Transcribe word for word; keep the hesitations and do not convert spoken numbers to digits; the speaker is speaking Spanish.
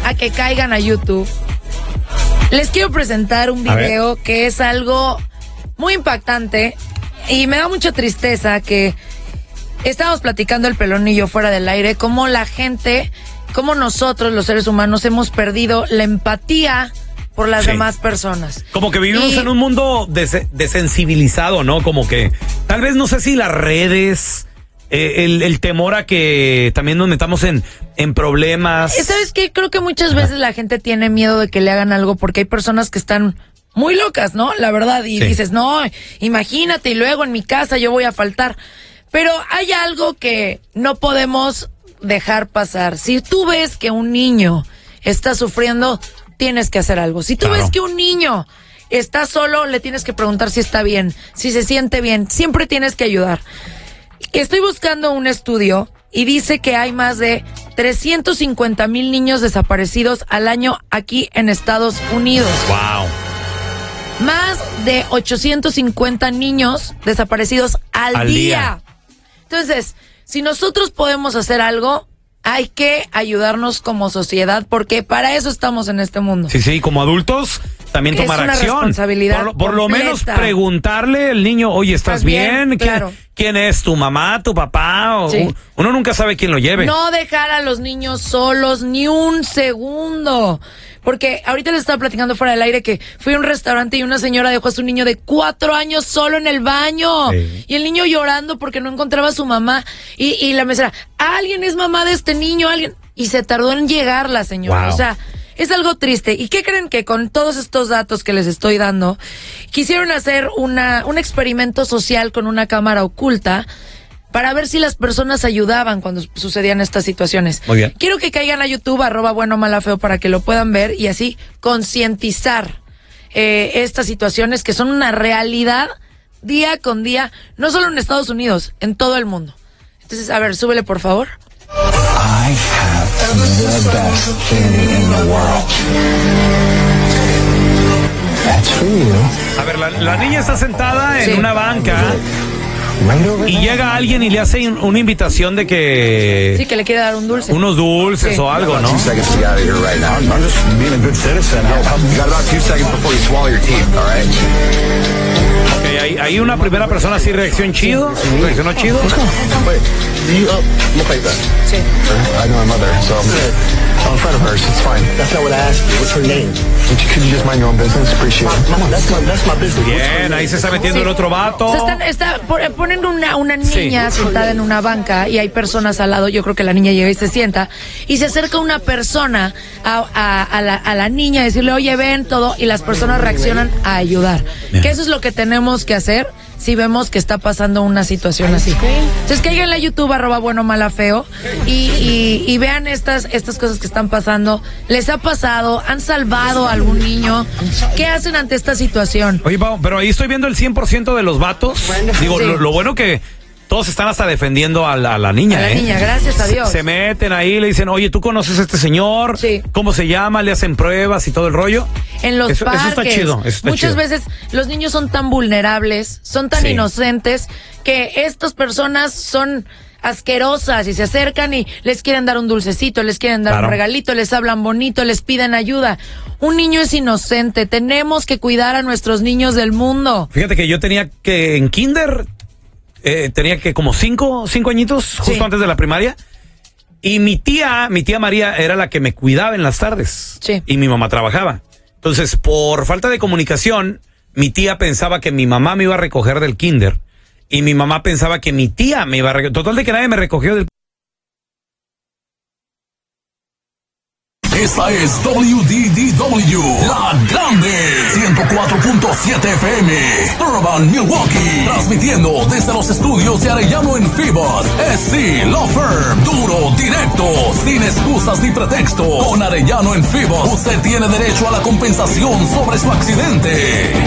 a que caigan a YouTube. Les quiero presentar un video que es algo muy impactante y me da mucha tristeza que estábamos platicando el Pelón y yo fuera del aire, cómo la gente, cómo nosotros los seres humanos hemos perdido la empatía por las sí. demás personas. Como que vivimos y... en un mundo des- desensibilizado, ¿no? Como que tal vez no sé si las redes, eh, el, el temor a que también nos metamos en, en problemas. ¿Sabes qué? Creo que muchas veces la gente tiene miedo de que le hagan algo porque hay personas que están muy locas, ¿no? La verdad, y sí. dices, no, imagínate, y luego en mi casa yo voy a faltar. Pero hay algo que no podemos dejar pasar. Si tú ves que un niño está sufriendo, tienes que hacer algo. Si tú claro. ves que un niño está solo, le tienes que preguntar si está bien, si se siente bien. Siempre tienes que ayudar. Estoy buscando un estudio y dice que hay más de trescientos cincuenta mil niños desaparecidos al año aquí en Estados Unidos. Wow. Más de ochocientos cincuenta niños desaparecidos al, al día. día. Entonces, si nosotros podemos hacer algo, hay que ayudarnos como sociedad, porque para eso estamos en este mundo. Sí, sí, como adultos también tomar es una acción. Responsabilidad por, por lo menos preguntarle al niño, oye, ¿estás, ¿estás bien? bien? Claro. ¿Quién es? ¿Tu mamá? ¿Tu papá? O, sí. Uno nunca sabe quién lo lleve. No dejar a los niños solos ni un segundo. Porque ahorita les estaba platicando fuera del aire que fui a un restaurante y una señora dejó a su niño de cuatro años solo en el baño. Sí. Y el niño llorando porque no encontraba a su mamá. Y, y la mesera, ¿alguien es mamá de este niño? ¿Alguien? Y se tardó en llegar la señora. Wow. O sea, es algo triste. ¿Y qué creen? Que con todos estos datos que les estoy dando, quisieron hacer una, un experimento social con una cámara oculta para ver si las personas ayudaban cuando sucedían estas situaciones. Muy bien. Quiero que caigan a YouTube, arroba bueno mala feo, para que lo puedan ver y así concientizar eh, estas situaciones que son una realidad día con día, no solo en Estados Unidos, en todo el mundo. Entonces, a ver, súbele por favor. I have the best thing in the world. That's for you. A ver, la, la niña está sentada en sí. una banca. Y llega alguien y le hace una invitación de que... Sí, que le quiere dar un dulce. Unos dulces sí. o algo, ¿no? Ok, hay, hay una primera persona así, reacción chido. ¿Reaccionó chido? Sí. I know my mother, so I'm in front of her, so it's fine. That's not what I asked you. What's her name? Could you just mind your own business? Appreciate it. Mama, that's my, that's my business. Bien, ahí se está metiendo sí. el otro vato. Se están, está, ponen una, una niña sí. sentada en una banca y hay personas al lado. Yo creo que la niña llega y se sienta y se acerca una persona a, a, a, la, a la niña a decirle, oye, ven todo, y las personas reaccionan a ayudar. Bien. Que eso es lo que tenemos que hacer si vemos que está pasando una situación así. Entonces caigan a YouTube, arroba bueno mala feo, y, y, y vean estas, estas cosas que están pasando. ¿Les ha pasado? ¿Han salvado a algún niño? ¿Qué hacen ante esta situación? Oye, Pau, pero ahí estoy viendo el cien por ciento de los vatos. Digo, sí. lo, lo bueno que todos están hasta defendiendo a la, a la niña. A la ¿eh? niña, gracias a Dios. Se, se meten ahí, le dicen, oye, ¿tú conoces a este señor? Sí. ¿Cómo se llama? Le hacen pruebas y todo el rollo. En los eso, parques. Eso está chido. Eso está Muchas chido. veces los niños son tan vulnerables, son tan sí. inocentes, que estas personas son asquerosas y se acercan y les quieren dar un dulcecito, les quieren dar claro. un regalito, les hablan bonito, les piden ayuda. Un niño es inocente. Tenemos que cuidar a nuestros niños del mundo. Fíjate que yo tenía que en kinder... Eh, tenía que como cinco, cinco añitos, justo sí. antes de la primaria. Y mi tía, mi tía María era la que me cuidaba en las tardes. Sí. Y mi mamá trabajaba. Entonces, por falta de comunicación, mi tía pensaba que mi mamá me iba a recoger del kinder. Y mi mamá pensaba que mi tía me iba a recoger. Total de que nadie me recogió del Esta es W D D W, La Grande, ciento cuatro punto siete F M, Sturban, Milwaukee, transmitiendo desde los estudios de Arellano en Phoebus, S C Law Firm, duro, directo, sin excusas ni pretextos. Con Arellano en Phoebus, usted tiene derecho a la compensación sobre su accidente.